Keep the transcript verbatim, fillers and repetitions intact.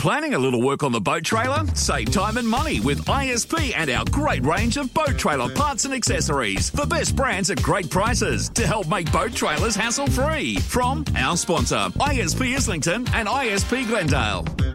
planning a little work on the boat trailer? Save time and money with I S P and our great range of boat trailer parts and accessories. The best brands at great prices to help make boat trailers hassle-free. From our sponsor, I S P Islington and I S P Glendale.